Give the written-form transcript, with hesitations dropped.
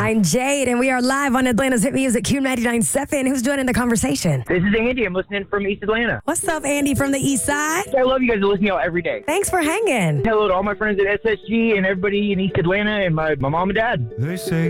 I'm Jade, and we are live on Atlanta's Hit Music Q99.7. Who's joining the conversation? This is Andy. I'm listening from East Atlanta. What's up, Andy from the East Side? I love you guys. I listen to y'all every day. Thanks for hanging. Hello to all my friends at SSG and everybody in East Atlanta and my mom and dad. They say